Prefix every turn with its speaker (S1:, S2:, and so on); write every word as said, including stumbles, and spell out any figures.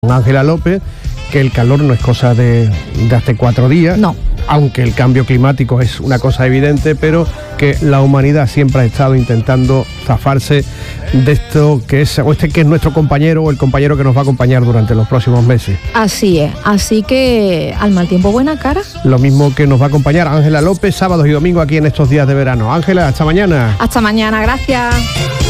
S1: Ángela López, que el calor no es cosa de, de hace cuatro días,
S2: no.
S1: Aunque el cambio climático es una cosa evidente, pero que la humanidad siempre ha estado intentando zafarse de esto que es, o este que es nuestro compañero, o el compañero que nos va a acompañar durante los próximos meses.
S2: Así es, así que al mal tiempo buena cara.
S1: Lo mismo que nos va a acompañar Ángela López sábados y domingos aquí en estos días de verano. Ángela, hasta mañana.
S2: Hasta mañana, gracias.